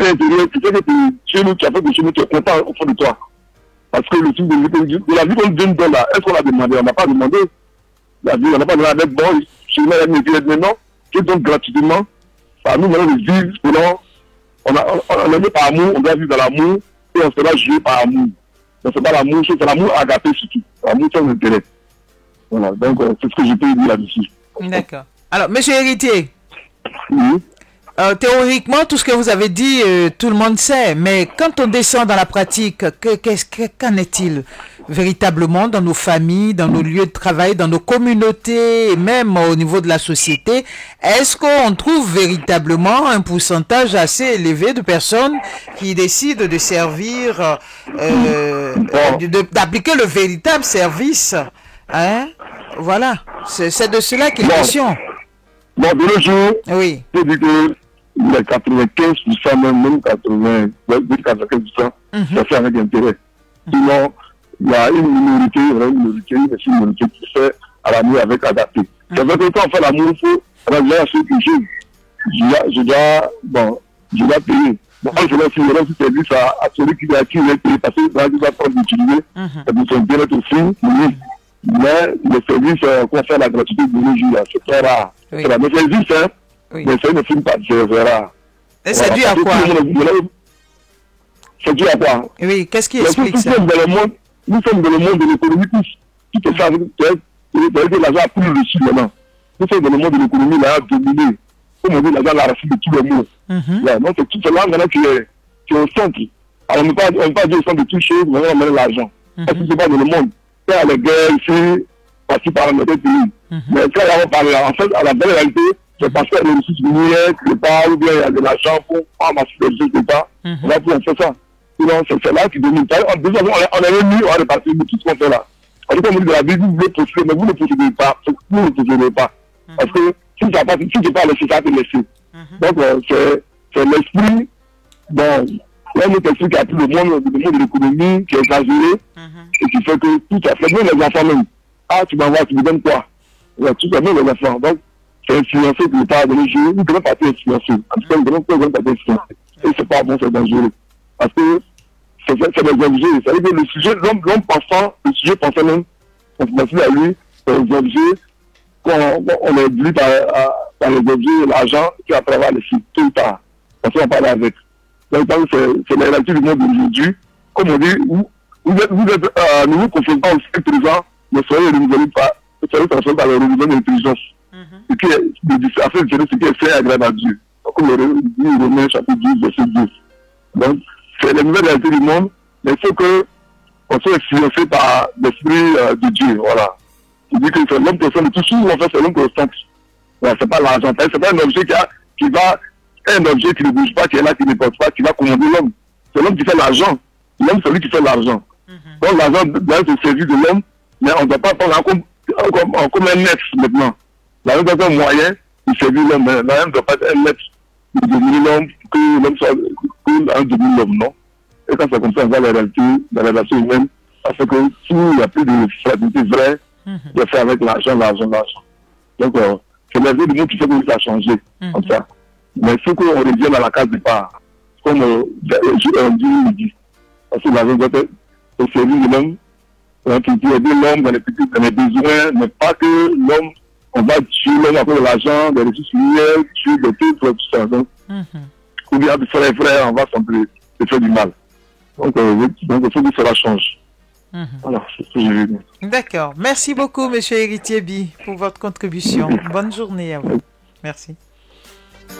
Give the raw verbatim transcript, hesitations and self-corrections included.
côté intérieur, tu sais que chez nous, tu as fait que chez nous, tu es content au fond de toi. Parce que le type de, de, de la vie qu'on donne donne là, est-ce qu'on l'a demandé? On n'a pas demandé. La vie, on n'a pas demandé d'être bon. Chez nous, elle me dit maintenant, je donne gratuitement. Par nous, maintenant, de vivre selon. On a, on, on est né par amour, on doit vivre dans l'amour, et on sera joué par amour. Donc, c'est pas l'amour, c'est l'amour agapé surtout. L'amour sans intérêt. Voilà, donc, euh, c'est ce que je peux dire là-dessus. D'accord. Alors, monsieur Héritier. Oui. Euh, théoriquement, tout ce que vous avez dit, euh, tout le monde sait, mais quand on descend dans la pratique, que, qu'est-ce, que, qu'en est-il véritablement dans nos familles, dans nos lieux de travail, dans nos communautés, et même au niveau de la société? Est-ce qu'on trouve véritablement un pourcentage assez élevé de personnes qui décident de servir, euh, de, de, d'appliquer le véritable service, hein? Voilà, c'est, c'est de cela qu'il est question. Bon, de nos jours, oui. Je dis que les quatre-vingt-quinze pour cent, même, même quatre-vingts, quatre-vingt-quinze pour cent, mm-hmm. ça fait avec intérêt. Mm-hmm. Sinon, il y a une minorité, une minorité, une minorité qui fait à l'amour avec adapté. Mm-hmm. C'est vrai que quand on fait l'amour, il faut régler à ceux que j'ai. Je dois, bon, je dois payer. Bon, mm-hmm. je dois aussi rendre ce service à, à celui qui a qui est payé, parce que là, il va prendre l'utiliser, et pour son bien-être aussi, mais le service euh, qu'on fait à la gratuité de nos jours, c'est très rare. Oui. C'est la même existe, hein. Oui. Mais ça ne filme pas, c'est rare. Et c'est dû à quoi? C'est dû à quoi? Oui, qu'est-ce qui explique ça? Nous sommes dans le monde, nous sommes dans le monde de l'économie tous. Tout est ça, l'argent a pris le dessus maintenant. Nous sommes dans le monde de l'économie, là, dominé. Comme on dit, l'argent a racine de tout le monde. Mm-hmm. Donc c'est tout cela maintenant qui est, qui est au centre. Alors on ne peut pas dire au centre de toutes choses, mais on amène l'argent. Mm-hmm. Parce que c'est pas dans le monde. Il y a les guerres ici, parti par notre pays. Mm-hmm. Mais quand on parle, en fait, à la belle réalité, c'est parce qu'il y a des ressources minières, quelque part, ou bien il y a de l'argent pour ramasser des ressources quelque part. Mm-hmm. Là, pour on fait ça. Sinon, c'est, c'est là qui domine. On, déjà, on, on est venu, on est parti de tout ce qu'on fait là. On dit comme on dit de la vie, vous voulez posséder, mais vous ne possédez pas. Vous ne possédez pas. Mm-hmm. Parce que si tu n'as pas, si tu n'as pas laissé, ça te laisser. Mm-hmm. Donc, euh, c'est, c'est l'esprit, bon, il y a un autre esprit qui a pris le monde, le monde de l'économie, qui est exagéré, mm-hmm. et qui fait que tout a fait, même les enfants même. Ah, tu m'envoies, tu me donnes quoi? Ouais, tout ça, même les enfants. Donc, c'est influencé que l'État a donné jeu, nous ne devons pas être influencés. En tout cas, nous ne devons pas être influencés. Et c'est pas bon, c'est dangereux. Parce que c'est, c'est des objets. Ça veut dire que le sujet, l'homme, l'homme pensant, le sujet pensant même, on se confie à lui, c'est des objets, qu'on on est obligé par, par les objets, l'argent, qui à travers les sites, tout le temps. Parce qu'on parle avec. Donc, c'est, c'est la réalité du monde d'aujourd'hui. Comme on dit, vous, vous êtes, vous êtes, euh, nous vous confrontons au fait présent, mais soyez renouvelés par, soyez transformés par le renouvellement de l'intelligence. Mm-hmm. Ce qui est, de afin de ce qui est fait agréable à Dieu. Comme le dit Romains chapitre douze, verset dix. Donc, c'est la nouvelle réalité du monde, mais il faut que on soit influencé par l'esprit euh, de Dieu. Voilà. Il dit que c'est l'homme qui est de tout ce qu'on fait, c'est l'homme qui est au centre. Voilà, c'est pas l'argent. C'est pas un objet qui, a, qui va, un objet qui ne bouge pas, qui est là, qui ne porte pas, qui va commander l'homme. C'est l'homme qui fait l'argent. L'homme, c'est lui qui fait l'argent. Mm-hmm. Donc, l'argent doit être au service de l'homme, mais on ne doit pas prendre en compte comme un maître maintenant. L'argent doit être un moyen de servir l'homme, mais l'argent ne doit pas être un maître de devenir l'homme, que l'homme soit un devenir l'homme, non? Et quand c'est comme ça, on voit la réalité, la relation humaine, parce que s'il n'y a plus de fraternité vraie, mm-hmm. de faire avec l'argent, l'argent, l'argent. Donc, euh, c'est la vie du monde qui fait que ça a changé, mm-hmm. comme ça. Mais il faut qu'on revienne à la case départ, comme euh, euh, Dieu dit. Parce que l'argent doit être au service de l'homme, hein, qui dit aider l'homme dans les petits, dans les besoins, mais pas que l'homme, on va tuer l'homme après l'argent, des ressources minières, tuer des titres, tout ça. Donc, mm-hmm. ou bien de frère et frère, on va s'emplir de faire du mal. Donc, euh, donc il faut que cela change. Mm-hmm. Voilà, c'est ce que j'ai vu. D'accord. Merci beaucoup, M. Héritier Bi, pour votre contribution. Bonne journée à vous. Merci.